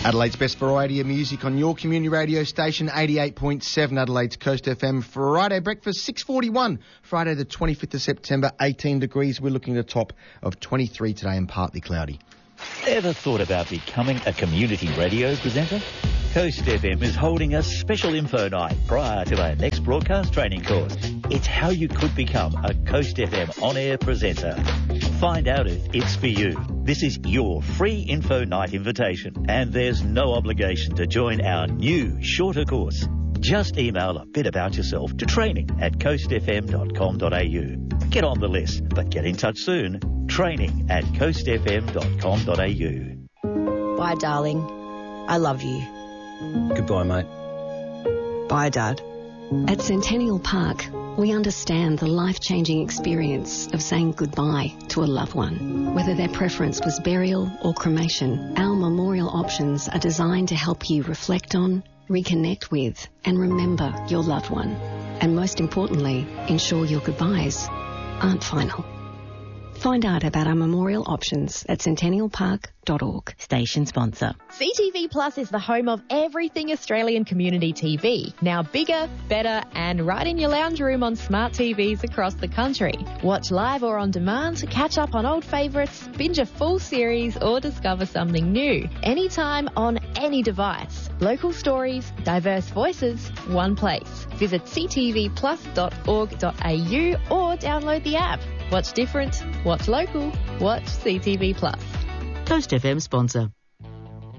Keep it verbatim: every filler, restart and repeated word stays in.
Adelaide's best variety of music on your community radio station, eighty-eight point seven Adelaide's Coast F M. Friday breakfast, six forty-one. Friday the twenty-fifth of September, eighteen degrees. We're looking at a top of twenty-three today and partly cloudy. Ever thought about becoming a community radio presenter? Coast F M is holding a special info night prior to our next broadcast training course. It's how you could become a Coast F M on-air presenter. Find out if it's for you. This is your free info night invitation, and there's no obligation to join our new, shorter course. Just email a bit about yourself to training at coast f m dot com dot a u. Get on the list, but get in touch soon. Training at coast f m dot com dot a u. Bye, darling. I love you. Goodbye, mate. Bye, Dad. At Centennial Park, we understand the life-changing experience of saying goodbye to a loved one. Whether their preference was burial or cremation, our memorial options are designed to help you reflect on, reconnect with, and remember your loved one. And most importantly, ensure your goodbyes aren't final. Find out about our memorial options at centennial park dot org. Station sponsor. C T V Plus is the home of everything Australian community T V. Now bigger, better, and right in your lounge room on smart T Vs across the country. Watch live or on demand, catch up on old favourites, binge a full series, or discover something new. Anytime, on any device. Local stories, diverse voices, one place. Visit c t v plus dot org dot a u or download the app. Watch different, watch local, watch C T V Plus. Coast F M sponsor.